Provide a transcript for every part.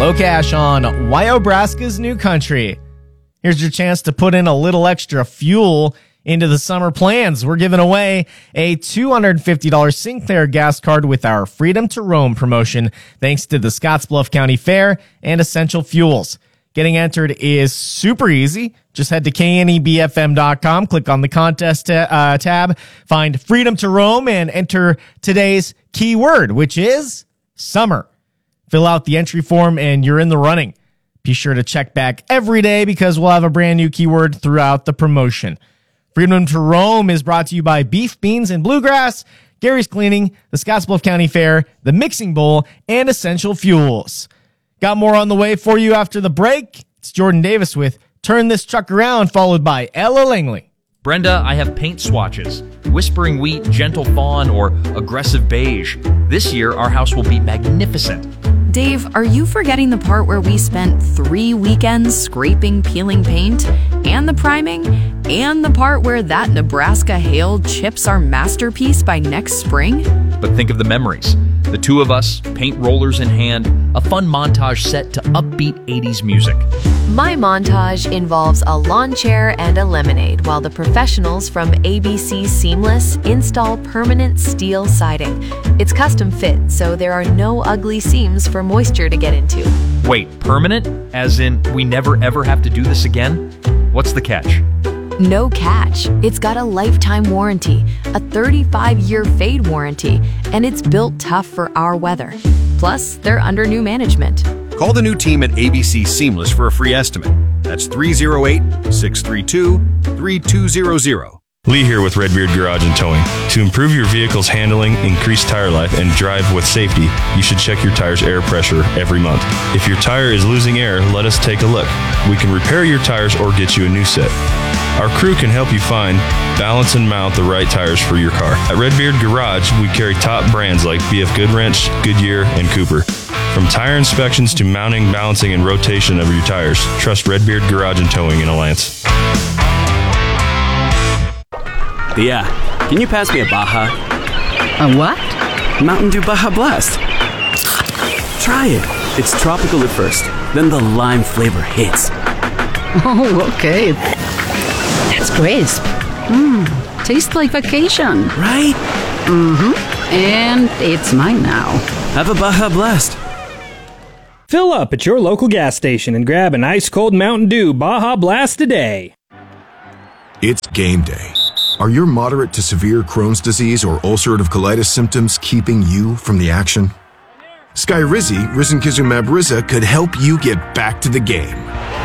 Low Cash on Wyobraska's New Country. Here's your chance to put in a little extra fuel into the summer plans. We're giving away a $250 Sinclair gas card with our Freedom to Roam promotion, thanks to the Scottsbluff County Fair and Essential Fuels. Getting entered is super easy. Just head to knebfm.com, click on the contest tab, find Freedom to Roam, and enter today's keyword, which is summer. Fill out the entry form and you're in the running. Be sure to check back every day because we'll have a brand new keyword throughout the promotion. Freedom to Roam is brought to you by Beef, Beans, and Bluegrass, Gary's Cleaning, the Scottsbluff County Fair, the Mixing Bowl, and Essential Fuels. Got more on the way for you after the break. It's Jordan Davis with Turn This Truck Around, followed by Ella Langley. Brenda, I have paint swatches. Whispering Wheat, Gentle Fawn, or Aggressive Beige. This year, our house will be magnificent. Dave, are you forgetting the part where we spent 3 weekends scraping, peeling paint, and the priming, and the part where that Nebraska hail chips our masterpiece by next spring? But think of the memories. The two of us, paint rollers in hand, a fun montage set to upbeat 80s music. My montage involves a lawn chair and a lemonade, while the professionals from ABC Seamless install permanent steel siding. It's custom fit, so there are no ugly seams for moisture to get into. Wait, permanent? As in, we never ever have to do this again? What's the catch? No catch. It's got a lifetime warranty, a 35-year fade warranty, and it's built tough for our weather. Plus, they're under new management. Call the new team at ABC Seamless for a free estimate. That's 308-632-3200. Lee here with Redbeard Garage and Towing. To improve your vehicle's handling, increase tire life, and drive with safety, you should check your tire's air pressure every month. If your tire is losing air, let us take a look. We can repair your tires or get you a new set. Our crew can help you find, balance, and mount the right tires for your car. At Redbeard Garage, we carry top brands like BF Goodwrench, Goodyear, and Cooper. From tire inspections to mounting, balancing, and rotation of your tires, trust Redbeard Garage and Towing in Alliance. Yeah, can you pass me a Baja? A what? Mountain Dew Baja Blast. Try it. It's tropical at first, then the lime flavor hits. Oh, okay. That's crisp. Tastes like vacation. Right? Mm-hmm. And it's mine now. Have a Baja Blast. Fill up at your local gas station and grab an ice-cold Mountain Dew Baja Blast today. It's game day. Are your moderate to severe Crohn's disease or ulcerative colitis symptoms keeping you from the action? Skyrizi, risankizumab Riza, could help you get back to the game.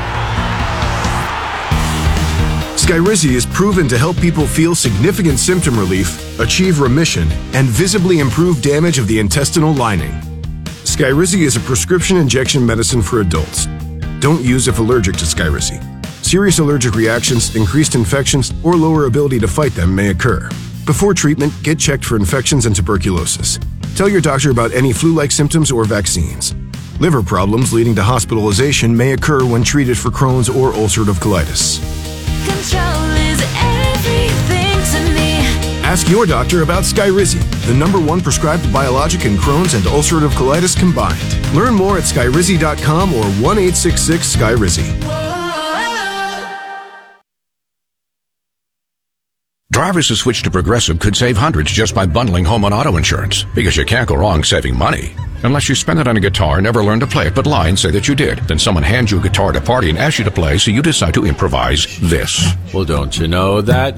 Skyrizi is proven to help people feel significant symptom relief, achieve remission, and visibly improve damage of the intestinal lining. Skyrizi is a prescription injection medicine for adults. Don't use if allergic to Skyrizi. Serious allergic reactions, increased infections, or lower ability to fight them may occur. Before treatment, get checked for infections and tuberculosis. Tell your doctor about any flu-like symptoms or vaccines. Liver problems leading to hospitalization may occur when treated for Crohn's or ulcerative colitis. Control is everything to me. Ask your doctor about Skyrizi, the #1 prescribed biologic in Crohn's and ulcerative colitis combined. Learn more at skyrizi.com or 1-866-SKYRIZI. Drivers who switch to Progressive could save hundreds just by bundling home and auto insurance, because you can't go wrong saving money. Unless you spend it on a guitar and never learn to play it but lie and say that you did. Then someone hands you a guitar at a party and asks you to play, so you decide to improvise this. Well, don't you know that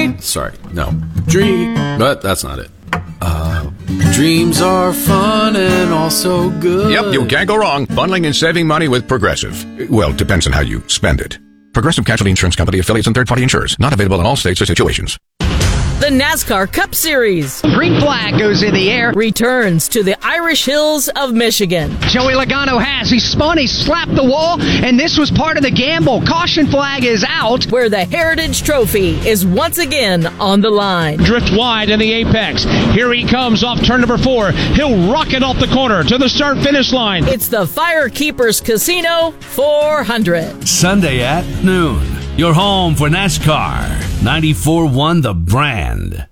but that's not it. Dreams are fun and also good. Yep, you can't go wrong bundling and saving money with Progressive. Well, depends on how you spend it. Progressive Casualty Insurance Company, affiliates, and third-party insurers. Not available in all states or situations. The NASCAR Cup Series. Green flag goes in the air. Returns to the Irish Hills of Michigan. Joey Logano has. He spun, he slapped the wall, and this was part of the gamble. Caution flag is out. Where the Heritage Trophy is once again on the line. Drift wide in the apex. Here he comes off turn number 4. He'll rocket off the corner to the start-finish line. It's the Firekeepers Casino 400. Sunday at noon. Your home for NASCAR. 94.1 The Brand.